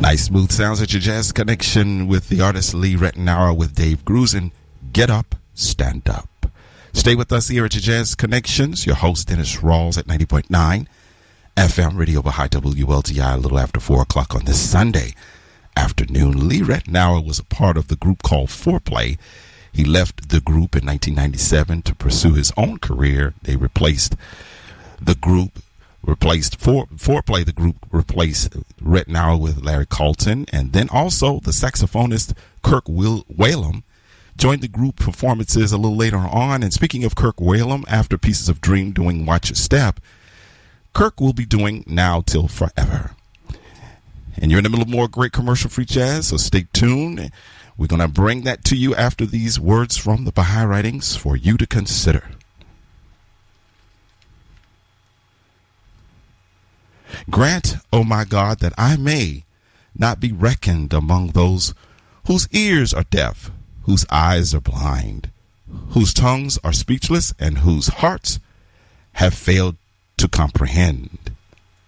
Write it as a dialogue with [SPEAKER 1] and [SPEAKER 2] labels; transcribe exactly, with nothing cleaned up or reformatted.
[SPEAKER 1] Nice smooth sounds at your jazz connection with the artist Lee Ritenour with Dave Grusin. Get up, stand up. Stay with us here at your Jazz Connections. Your host Dennis Rawls at ninety point nine F M Radio Baha'i W L T I a little after four o'clock on this Sunday afternoon. Lee Ritenour was a part of the group called Foreplay. He left the group in nineteen ninety-seven to pursue his own career. They replaced the group. Replaced for Foreplay, the group replaced Ritenour with Larry Carlton, and then also the saxophonist Kirk Will- Whalum joined the group performances a little later on. And speaking of Kirk Whalum, after Pieces of Dream doing Watch Your Step, Kirk will be doing Now Till Forever. And you're in the middle of more great commercial-free jazz, so stay tuned. We're going to bring that to you after these words from the Baha'i Writings for you to consider. Grant, O my God, that I may not be reckoned among those whose ears are deaf, whose eyes are blind, whose tongues are speechless, and whose hearts have failed to comprehend.